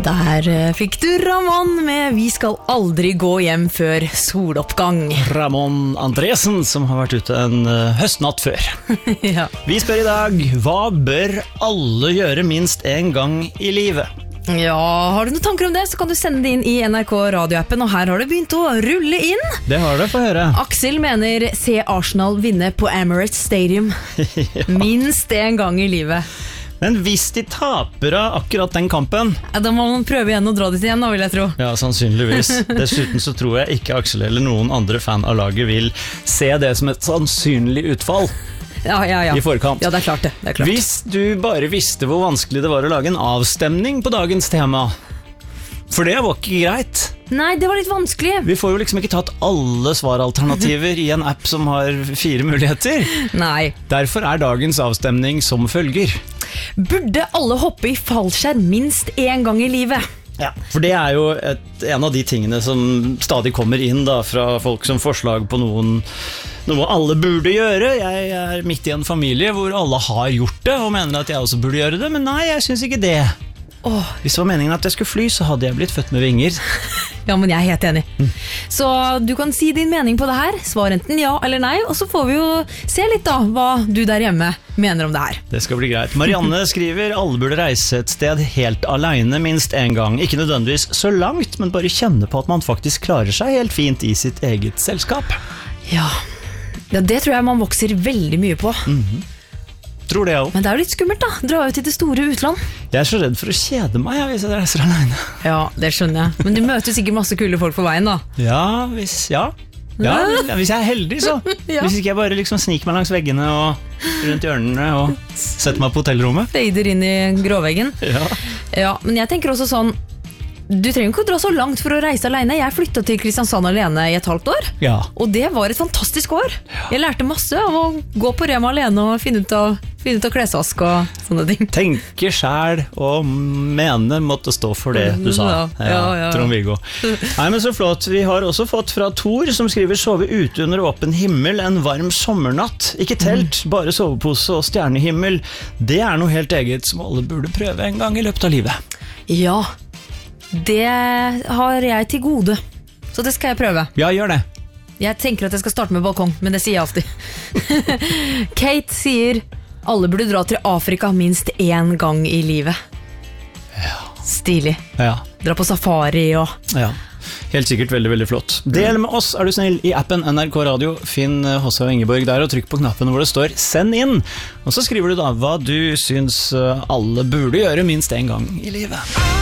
Der fikk du Ramón med Vi skal aldri gå hjem før soloppgang. Ramón Andresen, som har vært ute en høstnatt før. Ja. Vi spør i dag, hva bør alle gjøre minst en gang i livet? Ja, har du noen tanker om det, så kan du sende det inn i NRK radioappen, og her har det begynt å rulle inn. Det har det, få høre. Aksel mener se Arsenal vinne på Emirates Stadium. Ja. Minst en gang i livet. Men hvis de taper av akkurat den kampen, Ja, da må man prøve igjen å dra dit igjen, da vil jeg tro. ja, sannsynligvis. Dessuten så tror jeg ikke Aksel eller noen andre fan av laget vil se det som et sannsynlig utfall Ja. i forkant. Ja, det er klart det. Det er klart. Hvis du bare visste hvor vanskelig det var å lage en avstemning på dagens tema, for det var ikke greit. Nei, det var litt vanskelig. Vi får jo liksom ikke tatt alle svaralternativer i en app som har 4 muligheter. Nei. Derfor er dagens avstemning som følger. Burde alle hoppe i fallskjerm minst en gang i livet? Ja, for det er jo en av de tingene som stadig kommer inn da, fra folk som forslag på noe alle burde gjøre. Jeg er midt i en familie hvor alle har gjort det, og mener at jeg også burde gjøre det, men nei, jeg synes ikke det. Hvis det var meningen at jeg skulle fly, så hadde jeg blitt født med vinger. Ja, men jeg er helt enig. Så du kan si din mening på det her. Svar enten ja eller nei, og så får vi jo se litt da, hva du der hjemme mener om det her. Det skal bli greit. Marianne skriver, alle burde reise et sted helt alene minst en gang. Ikke nødvendigvis så langt, men bare kjenne på at man faktisk klarer seg helt fint i sitt eget selskap. Ja, det tror jeg man vokser veldig mye på. Tror det jeg også. Men det er jo litt skummelt da, dra ut i det store utland. Jeg er så redd for å kjede meg hvis jeg reiser alene. Ja, det skjønner jeg. Men du møter sikkert masse kule folk på veien da. Ja, hvis jeg er heldig så. Ja. Hvis ikke jeg bare liksom sniker meg langs veggene og rundt hjørnene og setter meg på hotellrommet. Fader inn i gråveggen. Ja. Ja, men jeg tenker også sånn, du trenger ikke å dra så langt for å reise alene. Jeg flyttet til Kristiansand alene i et halvt år, Ja. og det var et fantastisk år. Jeg lærte masse av å gå på Rema alene og finne ut av klesvask og sånne ting. Tenke selv og mene måtte stå for det du sa. Ja. Trond-Viggo. Nei, men så flott. Vi har også fått fra Thor, som skriver sove ute under åpen himmel en varm sommernatt. Ikke telt, bare sovepose og stjernehimmel. Det er noe helt eget som alle burde prøve en gang i løpet av livet. Ja, det har jeg til gode, så det skal jeg prøve. Ja, gjør det. Jeg tenker at jeg skal starte med balkong, men det sier jeg alltid. Kate sier alle burde dra til Afrika minst en gang i livet. Ja. Stilig. Ja. Dra på safari og... Ja, helt sikkert veldig, veldig flott. Del med oss, er du snill, i appen NRK Radio. Finn Håse og Ingeborg der og trykk på knappen hvor det står «Send inn». Og så skriver du da hva du syns alle burde gjøre minst en gang i livet.